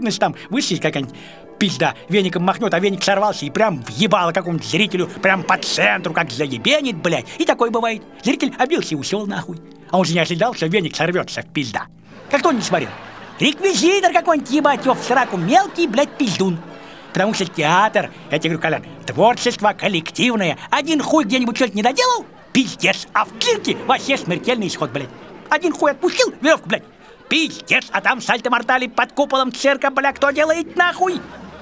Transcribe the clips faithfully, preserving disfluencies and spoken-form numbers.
неожиданность там выскочит какая-нибудь пизда, веником махнет, а веник сорвался и прям въебало какому-нибудь зрителю, прям по центру, как заебенит, блядь. И такое бывает. Зритель обился и усел нахуй. А он же не ожидал, что веник сорвется в пизда. Как кто не смотрел? Реквизитор какой-нибудь, ебать его в сраку, мелкий, блядь, пиздун. Потому что театр, я тебе говорю, Колян, творчество коллективное. Один хуй где-нибудь что-то не доделал, пиздец. А в цирке вообще смертельный исход, блядь. Один хуй отпустил, веревку, блядь. Пиздец, а там сальто-мортали под куполом цирка, бля, кто делает нахуй?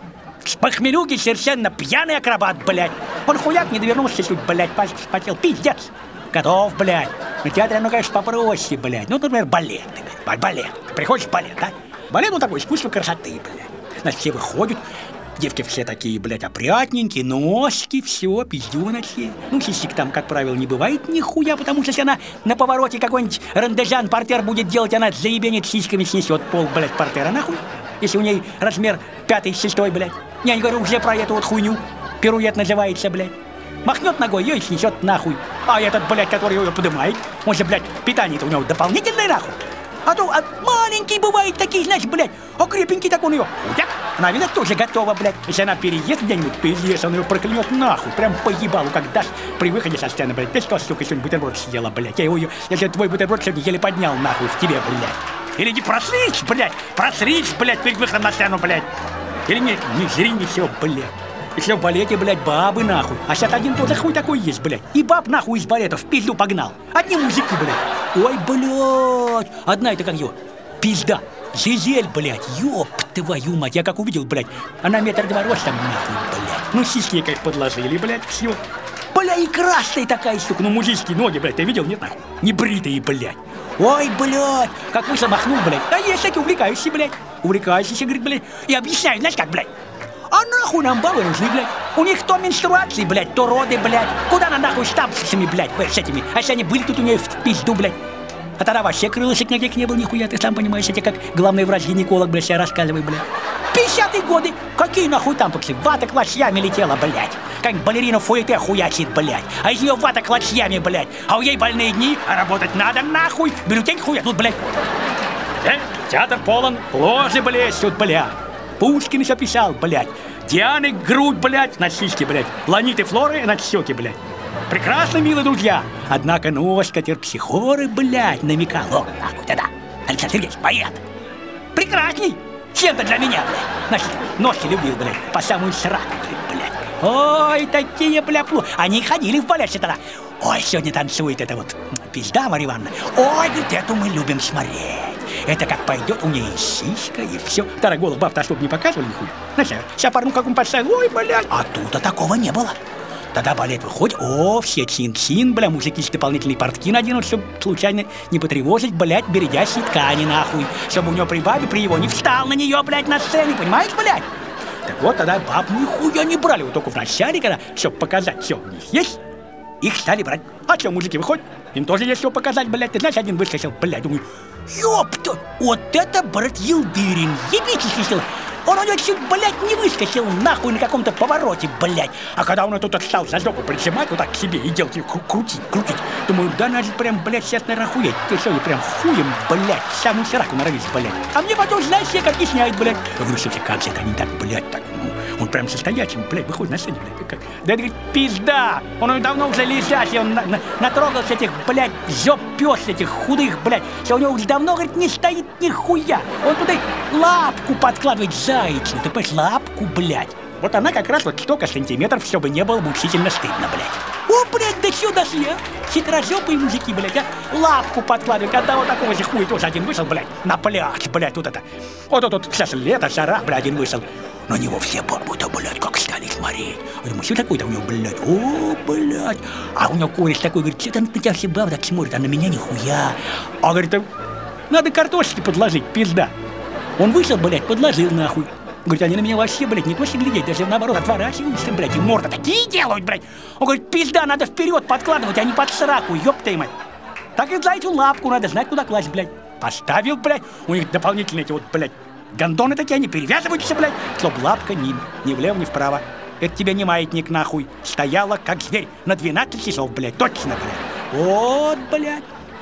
С похмелюги совершенно пьяный акробат, блядь. Он хуяк не довернулся чуть, блядь, пальцы вспотел, пиздец. Готов, блядь. На театре, ну, конечно, попроще, блядь. Ну, например, балет, блядь, балет. Приходишь в балет, да? Балет, ну, такой искусство красоты, блядь. Значит, все выходят. Девки все такие, блядь, опрятненькие, ножки, все, пиздюночки. Ну, сисек там, как правило, не бывает нихуя, потому что если она на повороте какой-нибудь рандежан портер будет делать, она заебенит сиськами, снесет пол, блядь, портера нахуй. Если у ней размер пятый, шестой, блядь. Я не говорю уже про эту вот хуйню. Пируэт называется, блядь. Махнет ногой, ее и снесет нахуй. А этот, блядь, который ее поднимает, он же, блядь, питание-то у него дополнительное нахуй. А то а маленький бывает такие, значит, блядь, а крепенький так он ее. Удяк, она, видать, тоже готова, блядь. Если она переест где-нибудь, пиздец, он ее проклянет нахуй. Прям по ебалу, как даст при выходе со сцены, блядь. Ты что, сука, сегодня бутерброд съела, блядь. Я его, если твой бутерброд сегодня еле поднял нахуй в тебе, блядь. Или не просрись, блядь, просрись, блядь, перед выходом на сцену, блядь. Или нет, не жри, не все, блядь. Если в балете, блядь, бабы нахуй. А сейчас один тоже хуй такой есть, блядь. И баб нахуй из балета в пизду погнал. Одни мужики, блядь. Ой, блядь. Одна это как ее. Пизда. Жизель, блядь. Ёб твою мать. Я как увидел, блядь. Она метр два ростом нахуй, блядь. Ну, сиськи как подложили, блядь, все. Бля, и красная такая, сука. Ну, мужички ноги, блядь, ты видел? Нет, нахуй. Не бритые, блядь. Ой, блядь. Как вышел, махнул, блядь. Да есть такие увлекающие, блядь. Увлекающиеся, говорит, блядь. И объясняют, знаешь как, блядь. А нахуй нам бабы нужны, блядь? У них то менструации, блядь, то роды, блядь. Куда она нахуй с тампсами, блядь, с этими? А если они были тут у нее в пизду, блядь? А тогда вообще крылышек никаких не было, нихуя. Ты сам понимаешь, я тебе как главный врач-гинеколог, блядь, себя рассказывай, блядь. пятидесятые годы. Какие нахуй тампоксы? Вата клочьями летела, блядь. Как балерина фуэте хуячит, блядь. А из нее вата клочьями, блядь. А у ей больные дни, а работать надо, нахуй. Бюллетень хуя тут, блядь. Э, театр полон, ложи блещут, блядь. Пушкин еще писал, блядь. Дианы грудь, блядь, на сиськи, блядь. Ланиты Флоры на щеки, блядь. Прекрасно, милые друзья. Однако ножка терпсихоры, блядь, намекал. О, нахуй, да-да. Александр Сергеевич, поэт. Прекрасней. Чем-то для меня, блядь. Значит, ножки любил, блядь, по самую сраку, блядь. Ой, такие, бля, плохо. Они ходили в балет тогда. Ой, сегодня танцует эта вот пизда Марья Ивановна. Ой, говорит, эту мы любим смотреть. Это как пойдет, у нее и сиська, и все. Второй голос баб-то, чтобы не показывали нихуя. Значит, сейчас парню как он поставил, ой, блядь. А тут-то такого не было. Тогда балет выходит, о, все чин-чин, бля, мужики с дополнительные портки наденут, чтобы случайно не потревожить, блядь, бередящие ткани, нахуй. Чтобы у него при бабе, при его не встал на нее, блядь, на сцене, понимаешь, блядь? Так вот, тогда баб нихуя не брали, вот только в начале, когда, чтобы показать, все у них есть, их стали брать. А что, мужики выходят, им тоже есть что показать, блядь. Ты знаешь, один выскочил, блядь, думаю, ёпта, вот это, брат, Елдырин, ебитесь, если... Он у него чуть, блядь, не выскочил нахуй на каком-то повороте, блядь. А когда он тут стал за жопу прижимать вот так к себе и делать, кру- крутить, крутить, думаю, да надо же прям, блядь, сейчас, наверное, охуеть. Ты что, я прям хуем, блядь, самую сраку норовись, блядь. А мне потом, знаешь, как объясняет, блядь. Я говорю, слушай, как же это они так, блядь, так, ну, он прям состоятельный, блядь, выходит на сцене, блядь, как. Да это, говорит, пизда, он уже давно уже лежачий, он на- на- натрогался этих, блядь, жоп пёс этих худых, блядь, что у него уже давно, говорит, не стоит нихуя. Он туда лапку подкладывает за. Ты понимаешь, лапку, блядь. Вот она как раз вот столько сантиметров, чтобы не было мучительно стыдно, блядь. О, блядь, да сюда ж я. Хитрожопые мужики, блядь, а. Лапку подкладывают. Одного такого же хуя тоже один вышел, блядь, на пляж, блядь, тут это. Вот тут, тут сейчас лето, жара, блядь, один вышел. На него все бабы-то, блядь, как стали смотреть. Я думаю, что такое-то у него, блядь, о, блядь. А у него кореш такой, говорит, что там на тебя все бабы так смотрят, а на меня нихуя. А, говорит, надо картошки подложить, пизда. Он вышел, блядь, подложил нахуй. Говорит, они на меня вообще, блядь, не то что глядеть, даже наоборот отворачиваются, блядь, и морда такие делают, блядь. Он говорит, пизда, надо вперед подкладывать, а не под сраку, ёб твою мать. Так и за эту лапку надо знать, куда класть, блядь. Поставил, блядь, у них дополнительные эти вот, блядь, гондоны такие, они перевязываются, блядь, чтоб лапка ни, ни влево, ни вправо. Это тебе не маятник, нахуй. Стояла, как зверь, на двенадцать часов, блядь, точно, блядь. Вот, блядь.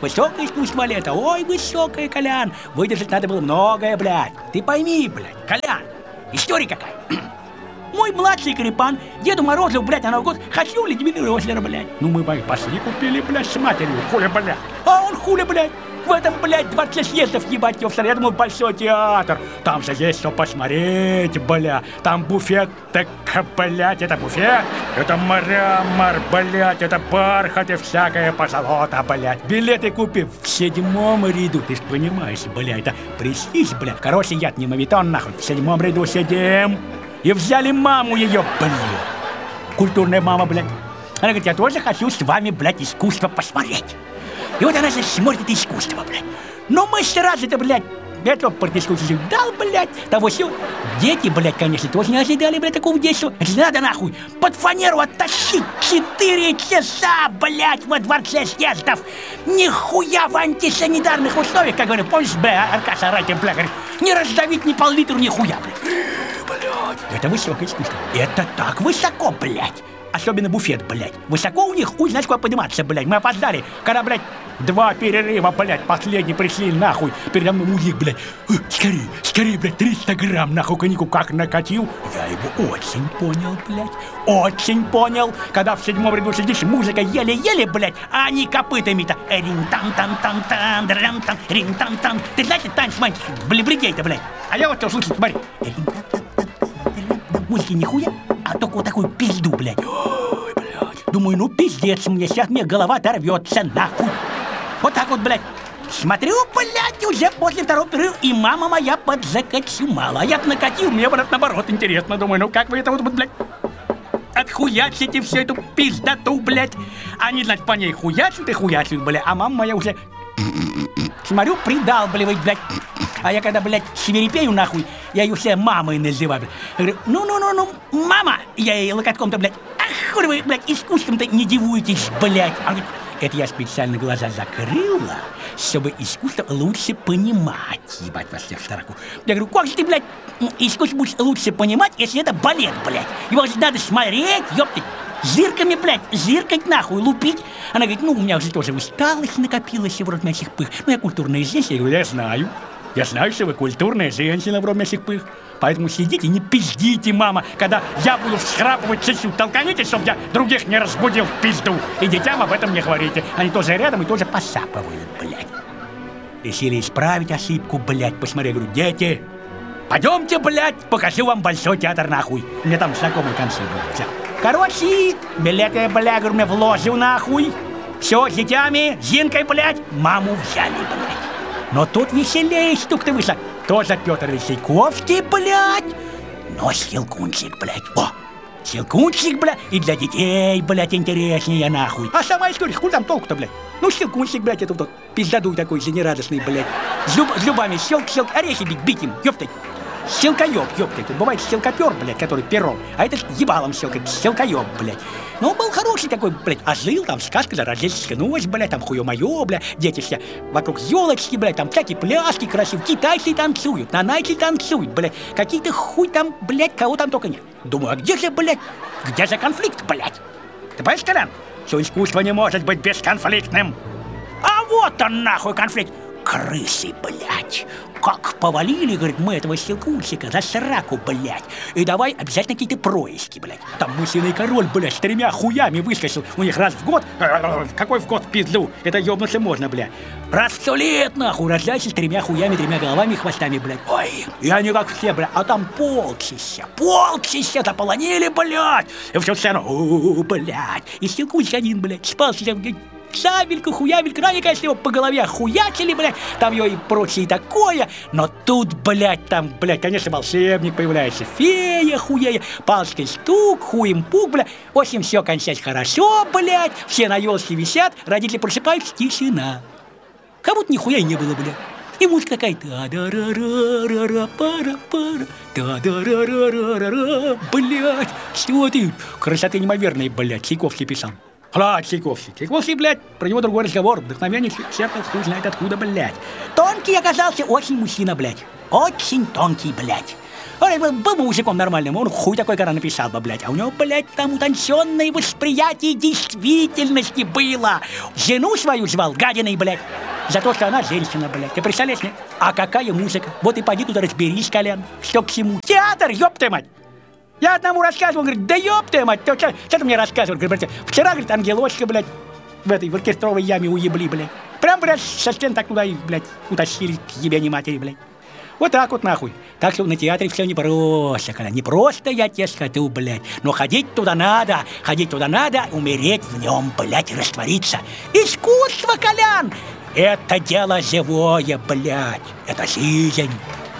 Высокое искусство балета, ой, высокое, Колян. Выдержать надо было многое, блядь. Ты пойми, блядь, Колян, история какая. Мой младший Карипан Деду Морозу, блядь, на Новый год хочу Ледвиный Рослера, блядь. Ну мы пошли купили, блядь, с матерью, хуля, блядь. А он хуля, блядь. В этом, блядь, дворце съездов, ебать, я думал, большой театр. Там же есть что посмотреть, бля. Там буфет, так, блядь, это буфет. Это мрамор, блядь, это бархат и всякое позолота, блядь. Билеты купив в седьмом ряду. Ты ж понимаешь, бля, это престиж, бля. Короче, я не мавитон, нахуй. В седьмом ряду сидим. И взяли маму ее, блядь. Культурная мама, блядь. Она говорит, я тоже хочу с вами, блядь, искусство посмотреть. И вот она же смотрит искусство, блядь. Но мы сразу это, блядь, этого партийского дал, блядь, того всего. Дети, блядь, конечно, тоже не ожидали, блядь, такого детства. Это надо, нахуй, под фанеру оттащить четыре часа, блядь, во дворце съездов. Нихуя в антисанитарных условиях, как говорю, помнишь, бля, Аркаша Райтин, бля, говорит, не раздавить ни пол-литру, нихуя, блядь. Блядь, это высокое искусство. Это так высоко, блядь. Особенно буфет, блядь. Высоко у них, хуй знаешь, куда подниматься, блядь. Мы опоздали, когда, блядь, два перерыва, блядь, последний пришли, нахуй. Передо мной мужик, блядь. Скорее, скорее, блядь, триста грамм, нахуй, коньяку как накатил. Я его очень понял, блядь. Очень понял. Когда в седьмом ряду сидишь, музыка еле-еле, блядь, а они копытами-то. Рин-тан-тан-тан-тан, драм-тан, рин-тан-тан. Ты знаешь, танец маленький, блядей-то, блядь. А я вот что слышу, смотри. Музыки нихуя, а только вот такую пизду, блядь. Ой, блядь. Думаю, ну пиздец мне, сейчас мне голова оторвется, нахуй. Вот так вот, блядь. Смотрю, блядь, уже после второго перерыва, и мама моя подзакочумала. А я накатил, мне, брат, наоборот, интересно. Думаю, ну как вы это вот, блядь, отхуячите всю эту пиздоту, блядь. Они, значит, по ней хуячат и хуячат, блядь. А мама моя уже, смотрю, придалбливает, блядь. А я когда, блядь, свирепею, нахуй, я ее все мамой называю, блядь. Я говорю, ну-ну-ну-ну, мама! Я ей локотком-то, блядь, ах, хуй вы, блядь, искусством-то не дивуетесь, блядь. Она говорит, это я специально глаза закрыла, чтобы искусство лучше понимать, ебать вас всех в тараку. Я говорю, как же ты, блядь, искусство будешь лучше понимать, если это балет, блядь? Его же надо смотреть, ёптать. Зырками, блядь, зыркать нахуй, лупить. Она говорит, ну, у меня уже тоже усталость накопилась, в рот мясих пых. Ну, я культурная женщина. Я говорю, я знаю. Я знаю, что вы культурная женщина в рот мясих пых. Поэтому сидите, не пиздите, мама. Когда я буду всхрапывать чуть-чуть, толканите, чтобы я других не разбудил в пизду. И детям об этом не говорите. Они тоже рядом и тоже посапывают, блядь. Решили исправить ошибку, блядь. Посмотри, говорю, дети, пойдемте, блядь, покажу вам большой театр, нахуй. У меня там знакомый концерт был. Все. Короче, билеты, бля, говорю, мне вложил, нахуй. Все, с детьми, Зинкой, блядь, маму взяли, блядь. Но тут веселее штука-то вышла. Тоже Петр Весельковский, блядь. Но Щелкунчик, блядь. О, Щелкунчик, блядь, и для детей, блядь, интереснее, нахуй. А сама история, хуй там толку-то, блядь. Ну, Щелкунчик, блядь, это вот пиздадуй такой жизнерадостный, блядь. С, зуб, с зубами щелк-щелк, орехи бить, бить им, ёптать. Щелкоёб, ёптать. Тут бывает щелкопёр, блядь, который пером. А это ебалом щелкает, щелкоёб, блядь. Ну, он был хороший такой, блядь, а жил там сказка за рождественскую ночь, блядь, там хуё-моё, блядь, дети все вокруг ёлочки, блядь, там всякие пляски красивые, китайцы танцуют, нанайцы танцуют, блядь, какие-то хуй там, блядь, кого там только нет. Думаю, а где же, блядь, где же конфликт, блядь? Ты понимаешь, Колян, что искусство не может быть бесконфликтным? А вот он, нахуй, конфликт. Крысы, блядь. Как повалили, говорит, мы этого Щелкунчика за сраку, блядь. И давай обязательно какие-то происки, блядь. Там мысленный король, блядь, с тремя хуями выскочил. У них раз в год... Какой в год в пизду? Это ёбнуться можно, блядь. Раз в сто лет, нахуй, рождайся с тремя хуями, тремя головами и хвостами, блядь. Ой, и они как все, блядь. А там полчища, полчища заполонили, блядь. И всю сцену, о, блядь. И Щелкунчик один, блядь, спал себе, блядь. Сабельку, хуябельку, ну, они, конечно, его по голове хуячили, блядь, там ее и прочее и такое, но тут, блядь, там, блядь, конечно, волшебник появляется, фея хуея, палочкой стук, хуем пук, блядь, в общем, все кончается хорошо, блядь, все на елке висят, родители просыпаются, тишина. Как будто нихуя и не было, блядь. И музыка такая, та-да-ра-ра-ра-пара-пара, та-да-ра-ра-ра-ра, блядь, что ты, красоты неимоверной, блядь, Чайковский писал. Ладно, Чайковский. Чайковский, блядь, про него другой разговор. Вдохновение черпал хуй знает откуда, блядь. Тонкий оказался очень мужчина, блядь. Очень тонкий, блядь. Он был мужиком нормальным, он хуй такой, когда написал бы, блядь. А у него, блядь, там утонченное восприятие действительности было. Жену свою звал гадиной, блядь. За то, что она женщина, блядь. Ты представляешь, нет? А какая музыка? Вот и поди туда разберись, Колян. Что к чему? Театр, ёб ты мать! Я одному рассказывал, он говорит, да ёб ты мать, ты, что, что ты мне рассказывал? Говорит, вчера, говорит, ангелочка, блядь, в этой в оркестровой яме уебли, блядь. Прям, блядь, со стен так туда и, блядь, утащили к ебени матери, блядь. Вот так вот, нахуй. Так что на театре все не просто, Коля. Не просто, я тебе скажу, блядь. Но ходить туда надо, ходить туда надо, умереть в нем, блядь, раствориться. Искусство, Колян! Это дело живое, блядь. Это жизнь.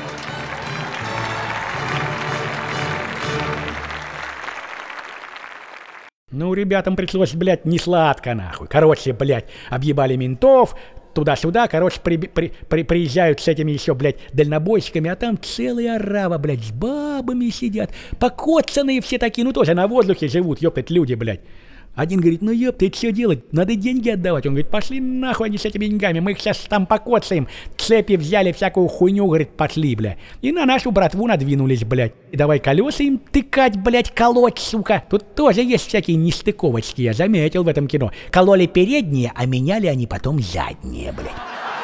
Ну, ребятам пришлось, блядь, не сладко, нахуй. Короче, блядь, объебали ментов, туда-сюда, короче, при, при, при, приезжают с этими еще, блядь, дальнобойщиками, а там целая орава, блядь, с бабами сидят, покоцанные все такие, ну тоже на воздухе живут, ёптать, люди, блядь. Один говорит, ну ёпта, что делать, надо деньги отдавать. Он говорит, пошли нахуй они с этими деньгами, мы их сейчас там покоцаем. Цепи взяли, всякую хуйню, говорит, пошли, блядь. И на нашу братву надвинулись, блядь. И давай колеса им тыкать, блядь, колоть, сука. Тут тоже есть всякие нестыковочки, я заметил в этом кино. Кололи передние, а меняли они потом задние, блядь.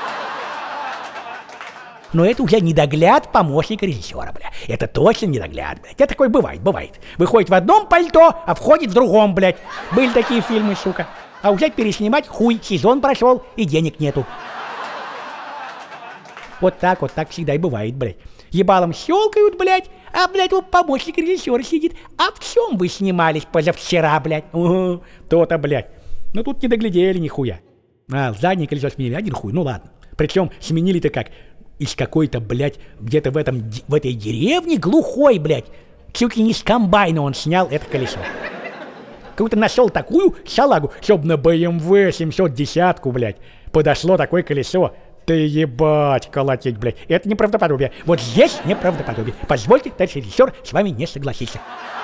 Но это уже недогляд помощника режиссера, бля. Это точно недогляд, блядь. Это такое бывает, бывает. Выходит в одном пальто, а входит в другом, блядь. Были такие фильмы, сука. А уже переснимать хуй, сезон прошел и денег нету. Вот так вот, так всегда и бывает, блядь. Ебалом щелкают, блядь, а, блядь, вот помощник режиссера сидит. А в чем вы снимались позавчера, блядь? Угу, то-то, блядь. Ну тут не доглядели нихуя. А, заднее колесо сменили, один хуй, ну ладно. Причем сменили-то как? Из какой-то, блядь, где-то в этом, в этой деревне глухой, блядь. Чуть ли не с комбайна он снял это колесо. Как-то нашел такую салагу, чтоб на бэ эм вэ семьсот десять, блядь, подошло такое колесо. Ты ебать колотить, блядь. Это неправдоподобие. Вот здесь неправдоподобие. Позвольте, товарищ режиссер, с вами не согласиться.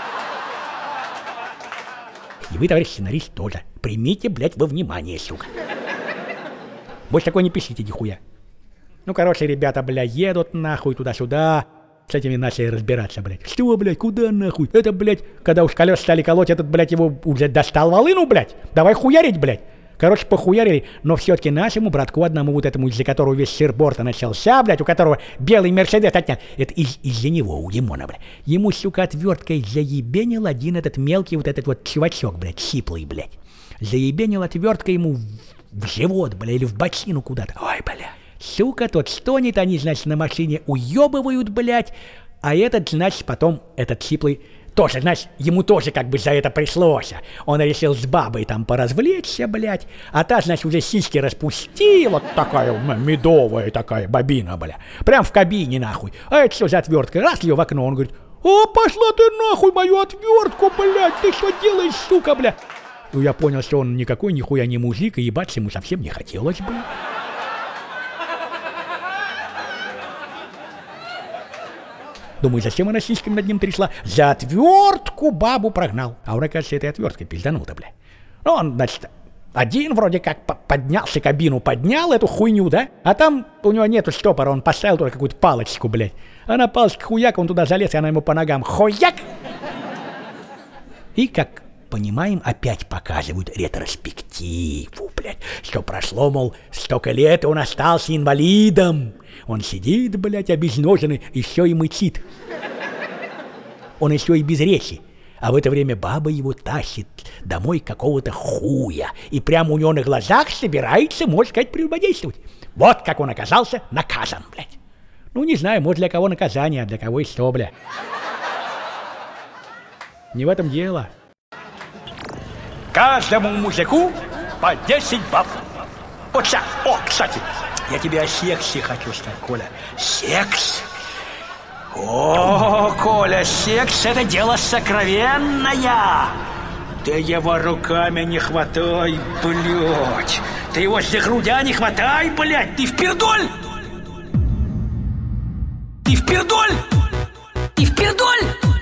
И вы, товарищ сценарист, тоже. Примите, блядь, во внимание, сука. Больше такое не пишите, нихуя. Ну, короче, ребята, бля, едут нахуй туда-сюда. С этими начали разбираться, блядь. Что, блядь, куда нахуй? Это, блядь, когда уж колес стали колоть, этот, блядь, его уже достал волыну, блядь. Давай хуярить, блядь. Короче, похуярили, но все-таки нашему братку одному, вот этому, из-за которого весь сыр-борта начался, блядь, у которого белый Мерседес отнял. Это из- из-за него, у Димона, блядь. Ему, сука, отверткой заебенил один этот мелкий вот этот вот чувачок, блядь, сиплый, блядь. Заебенил отверткой ему в, в живот, блядь, или в бочину куда-то. Ой, блядь. Сука, тот стонет, они, значит, на машине уебывают, блядь, а этот, значит, потом, этот сиплый, тоже, значит, ему тоже как бы за это пришлось. Он решил с бабой там поразвлечься, блядь, а та, значит, уже сиськи распустила, такая медовая такая бабина, бля, прям в кабине, нахуй. А это что за отвертка? Раз ее в окно, он говорит, о, пошла ты нахуй мою отвертку, блядь, ты что делаешь, сука, бля? Ну, я понял, что он никакой нихуя не мужик, и ебаться ему совсем не хотелось, блядь. Думаю, зачем она сиськами над ним трясла? За отвертку бабу прогнал. А он, оказывается, этой отверткой пизданул-то, бля. Ну, он, значит, один вроде как поднялся, кабину поднял, эту хуйню, да? А там у него нету штопора, он поставил туда какую-то палочку, блядь. А на палочке хуяк, он туда залез, и она ему по ногам хуяк! И, как понимаем, опять показывают ретроспективу, блядь. Что прошло, мол, столько лет, и он остался инвалидом. Он сидит, блядь, обезноженный, еще и мычит. Он еще и без речи. А в это время баба его тащит домой какого-то хуя. И прямо у него на глазах собирается, можно сказать, прелюбодействовать. Вот как он оказался наказан, блядь. Ну, не знаю, может, для кого наказание, а для кого и что, бля. Не в этом дело. Каждому мужику по десять баб. Вот сейчас. О, кстати, я тебе о сексе хочу сказать, Коля. Секс? О, Коля, секс — это дело сокровенное. Ты его руками не хватай, блядь. Ты его за грудя не хватай, блядь. Ты впердоль! Ты впердоль! Ты впердоль!